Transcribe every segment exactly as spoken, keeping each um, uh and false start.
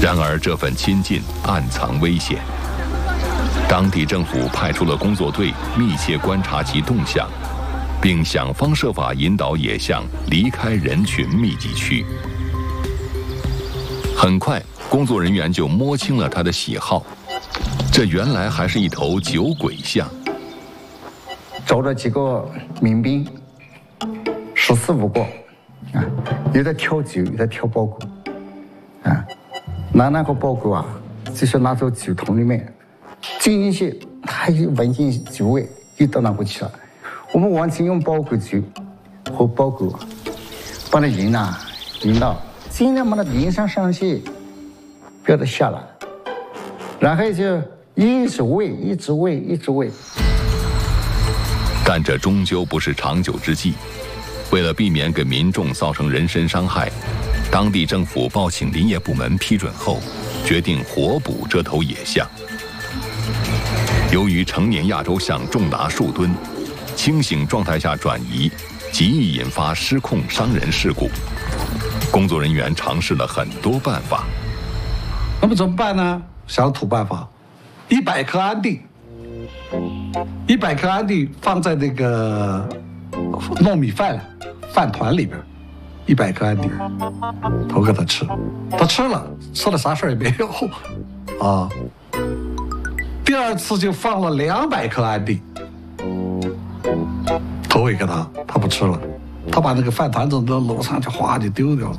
然而，这份亲近暗藏危险。当地政府派出了工作队，密切观察其动向，并想方设法引导野象离开人群密集区。很快，工作人员就摸清了它的喜好，这原来还是一头酒鬼象。 找了几个民兵，十四五个，啊，有的挑酒，有的挑包谷，啊，拿那个包谷啊，就是拿到酒桶里面，进进去，他一闻见酒味，又到那过去了。我们完全用包谷酒和包谷，把它引啊引到，尽量把它引上上去，不要它下来，然后就一直喂，一直喂，一直喂。 但这终究不是长久之计。为了避免给民众造成人身伤害，当地政府报请林业部门批准后，决定活捕这头野象。由于成年亚洲象重达数吨，清醒状态下转移，极易引发失控伤人事故。工作人员尝试了很多办法。 那么怎么办呢？想土办法，一百克安定，一百克安定放在那个糯米饭饭团里边，一百克安定，投给他吃，他吃了，吃了啥事儿也没有，啊。第二次就放了两百克安定，投给他，他不吃了，他把那个饭团子都楼上就哗就丢掉了。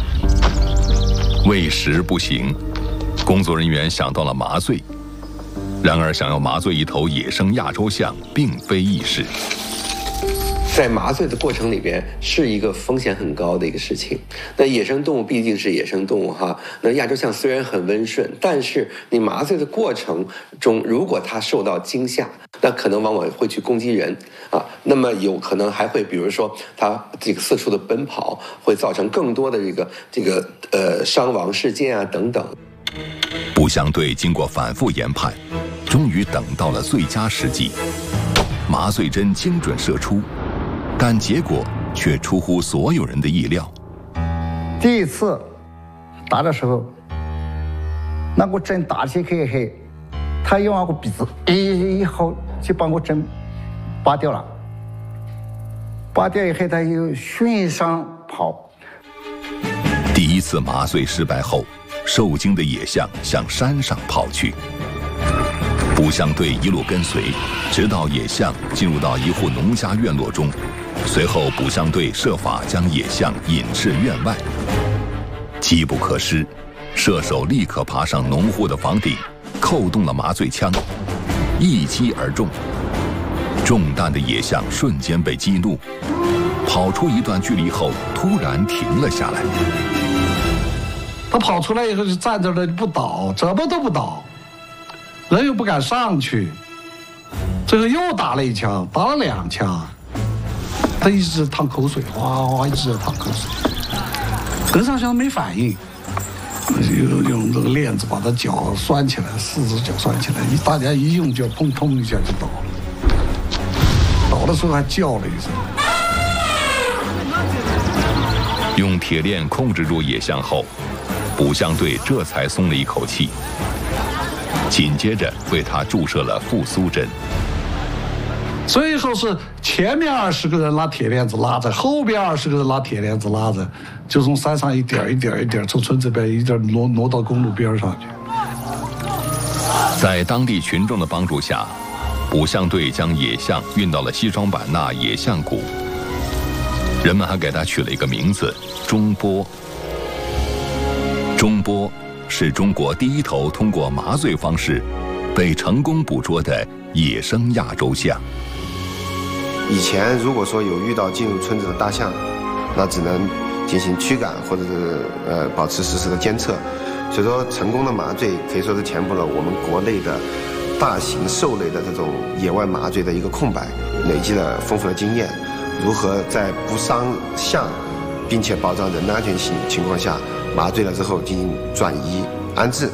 喂食不行，工作人员想到了麻醉。然而，想要麻醉一头野生亚洲象并非易事。 在麻醉的过程里边是一个风险很高的一个事情。那野生动物毕竟是野生动物哈，那亚洲象虽然很温顺，但是你麻醉的过程中，如果它受到惊吓，那可能往往会去攻击人啊。那么有可能还会，比如说它这个四处的奔跑，会造成更多的这个这个呃伤亡事件啊等等。 捕象队经过反复研判，终于等到了最佳时机，麻醉针精准射出。但结果却出乎所有人的意料。 第一次打的时候，那个针打起去后，他用那个鼻子一一吼就把我针拔掉了。拔掉以后，他又循上跑。 第一次麻醉失败后，受惊的野象向山上跑去。捕象队一路跟随，直到野象进入到一户农家院落中。随后，捕象队设法将野象引至院外。机不可失，射手立刻爬上农户的房顶，扣动了麻醉枪，一击而中。中弹的野象瞬间被激怒，跑出一段距离后，突然停了下来。 他跑出来以后就站在那里不倒，怎么都不倒，人又不敢上去。最后又打了一枪，打了两枪。他一直淌口水，哇哇一直在淌口水，跟上去没反应，用用这个链子把他脚拴起来，四只脚拴起来，一大家一用就砰砰一下就倒了，倒的时候还叫了一声。 用铁链控制住野象后，捕象队这才松了一口气，紧接着为他注射了复苏针。 最后是前面二十个人拉铁链子拉着，后边二十个人拉铁链子拉着，就从山上一点一点一点从村这边一点挪挪到公路边上去。 在当地群众的帮助下，捕象队将野象运到了西双版纳野象谷。人们还给它取了一个名字——中波。中波是中国第一头通过麻醉方式被成功捕捉的野生亚洲象。 以前如果说有遇到进入村子的大象，那只能进行驱赶或者是呃保持实时的监测。所以说，成功的麻醉可以说是填补了我们国内的大型兽类的这种野外麻醉的一个空白，累积了丰富的经验，如何在不伤象并且保障人的安全性情况下，麻醉了之后进行转移安置。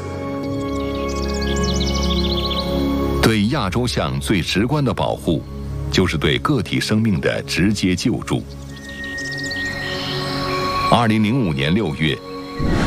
对亚洲象最直观的保护，就是对个体生命的直接救助。二零零五年六月，